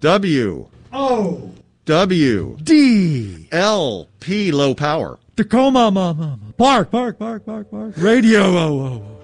W. O. W. D. L. P. Low power. Tacoma, Park. Radio,